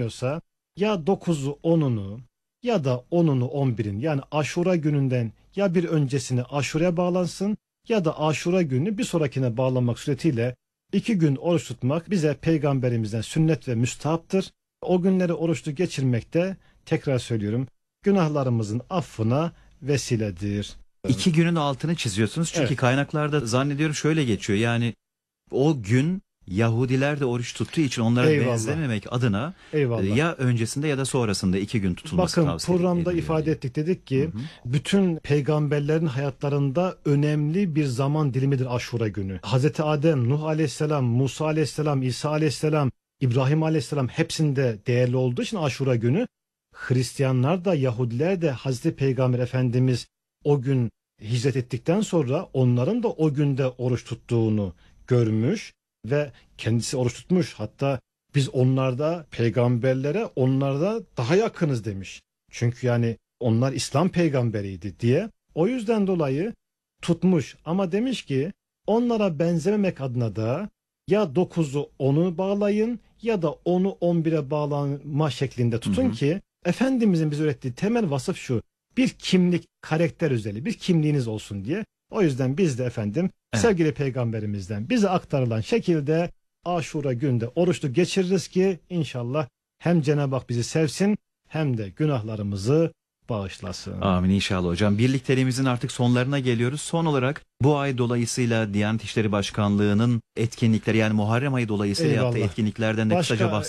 tutmuyorsa ya 9'u 10'unu ya da 10'unu 11'in yani Aşura gününden ya bir öncesine Aşura'ya bağlansın ya da Aşura günü bir sonrakine bağlanmak suretiyle 2 gün oruç tutmak bize peygamberimizden sünnet ve müstahaptır. O günleri oruçlu geçirmek de tekrar söylüyorum günahlarımızın affına vesiledir. 2 günün altını çiziyorsunuz çünkü Evet. kaynaklarda zannediyorum şöyle geçiyor. Yani o gün Yahudiler de oruç tuttuğu için onlara Eyvallah. benzememek adına Eyvallah. ya öncesinde ya da sonrasında 2 gün tutulması Bakın tavsiye programda ediliyor ifade diye. ettik dedik ki Hı hı. bütün peygamberlerin hayatlarında önemli bir zaman dilimidir Aşura günü. Hazreti Adem, Nuh Aleyhisselam, Musa Aleyhisselam, İsa Aleyhisselam, İbrahim Aleyhisselam hepsinde değerli olduğu için Aşura günü Hristiyanlar da Yahudiler de Hazreti Peygamber Efendimiz o gün hicret ettikten sonra onların da o günde oruç tuttuğunu görmüş ve kendisi oruç tutmuş. Hatta biz onlarda peygamberlere onlarda daha yakınız demiş. Çünkü yani onlar İslam peygamberiydi diye. O yüzden dolayı tutmuş ama demiş ki onlara benzememek adına da ya 9'u 10'u bağlayın ya da 10'u 11'e bağlanma şeklinde tutun Hı hı. ki Efendimizin bize öğrettiği temel vasıf şu. Bir kimlik, karakter özelliği, bir kimliğiniz olsun diye. O yüzden biz de efendim Evet. sevgili peygamberimizden bize aktarılan şekilde Aşura günde oruçlu geçiririz ki inşallah hem Cenab-ı Hak bizi sevsin hem de günahlarımızı bağışlasın. Amin inşallah hocam. Birlikteliğimizin artık sonlarına geliyoruz. Son olarak bu ay dolayısıyla Diyanet İşleri Başkanlığı'nın etkinlikleri yani Muharrem ayı dolayısıyla yaptığı Eyvallah. etkinliklerden de kısaca Başka